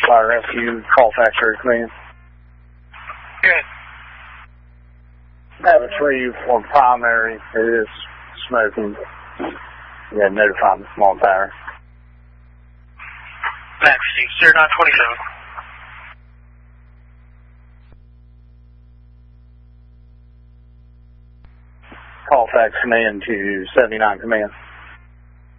Fire Rescue, call factory command. Good. Have a 3 for primary. It is smoking. Yeah, notify the small tower. Maxi, 0927. Call fax command to 79 command.